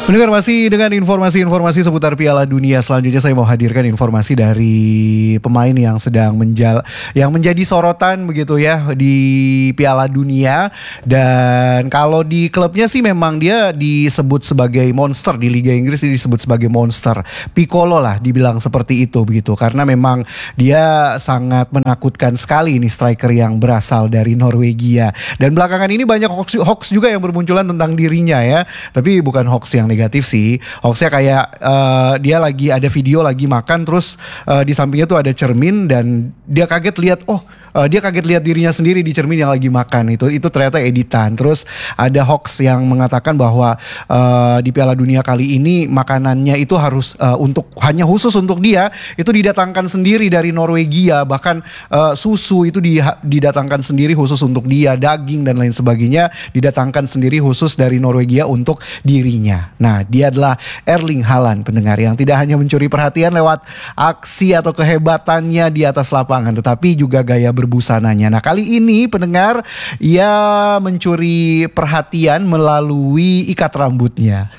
Mendengar masih dengan informasi-informasi seputar Piala Dunia. Selanjutnya saya mau hadirkan informasi dari pemain yang sedang yang menjadi sorotan begitu ya di Piala Dunia. Dan kalau di klubnya sih memang dia disebut sebagai monster, di Liga Inggris dia disebut sebagai monster. Piccolo lah dibilang seperti itu begitu, karena memang dia sangat menakutkan sekali ini striker yang berasal dari Norwegia. Dan belakangan ini banyak hoax juga yang bermunculan tentang dirinya ya. Tapi bukan hoax yang negatif sih. Hoaxnya kayak dia lagi ada video lagi makan, terus di sampingnya tuh ada cermin dan dia kaget lihat dia kaget lihat dirinya sendiri di cermin yang lagi makan. Itu ternyata editan. Terus ada hoax yang mengatakan bahwa di Piala Dunia kali ini makanannya itu harus hanya khusus untuk dia itu didatangkan sendiri dari Norwegia. Bahkan susu itu didatangkan sendiri khusus untuk dia, daging dan lain sebagainya didatangkan sendiri khusus dari Norwegia untuk dirinya. Nah, dia adalah Erling Haaland, pendengar, yang tidak hanya mencuri perhatian lewat aksi atau kehebatannya di atas lapangan, tetapi juga gaya berbusananya. Nah, kali ini pendengar, ia mencuri perhatian melalui ikat rambutnya.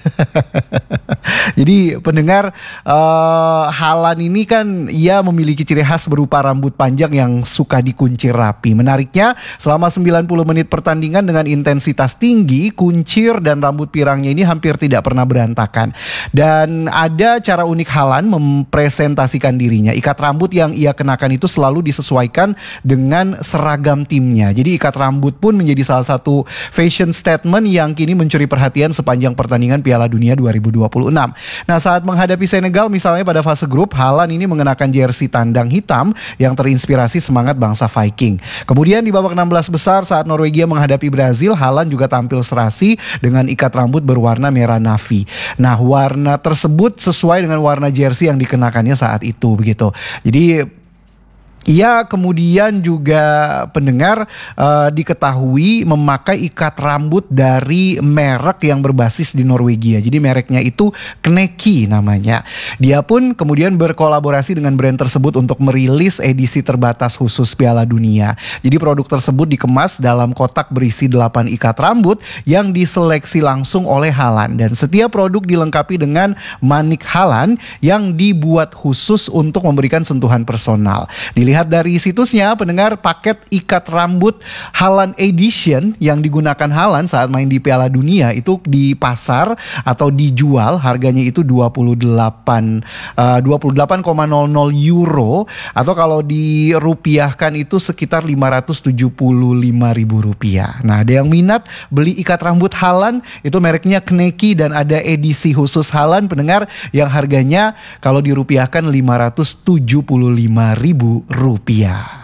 Jadi pendengar, Haaland ini kan ia memiliki ciri khas berupa rambut panjang yang suka dikuncir rapi. Menariknya, selama 90 menit pertandingan dengan intensitas tinggi, kuncir dan rambut pirangnya ini hampir tidak pernah berantakan. Dan ada cara unik Haaland mempresentasikan dirinya. Ikat rambut yang ia kenakan itu selalu disesuaikan dengan seragam timnya. Jadi ikat rambut pun menjadi salah satu fashion statement yang kini mencuri perhatian sepanjang pertandingan Piala Dunia 2026. Nah, saat menghadapi Senegal misalnya pada fase grup, Haaland ini mengenakan jersey tandang hitam yang terinspirasi semangat bangsa Viking. Kemudian di babak 16 besar saat Norwegia menghadapi Brazil, Haaland juga tampil serasi dengan ikat rambut berwarna merah navy. Nah, warna tersebut sesuai dengan warna jersey yang dikenakannya saat itu begitu. Jadi ia kemudian juga pendengar diketahui memakai ikat rambut dari merek yang berbasis di Norwegia. Jadi mereknya itu Kneki namanya. Dia pun kemudian berkolaborasi dengan brand tersebut untuk merilis edisi terbatas khusus Piala Dunia. Jadi produk tersebut dikemas dalam kotak berisi 8 ikat rambut yang diseleksi langsung oleh Haaland. Dan setiap produk dilengkapi dengan manik Haaland yang dibuat khusus untuk memberikan sentuhan personal. Dilihat dari situsnya, pendengar, paket ikat rambut Haaland Edition yang digunakan Haaland saat main di Piala Dunia itu di pasar atau dijual harganya itu 28,00 euro, atau kalau dirupiahkan itu sekitar 575.000 rupiah. Nah, ada yang minat beli ikat rambut Haaland, itu mereknya Kneki, dan ada edisi khusus Haaland, pendengar, yang harganya kalau dirupiahkan 575.000 rupiah.